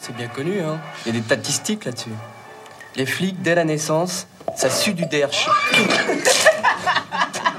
C'est bien connu, hein. Il y a des statistiques là-dessus. Les flics, dès la naissance, ça sue du DRH.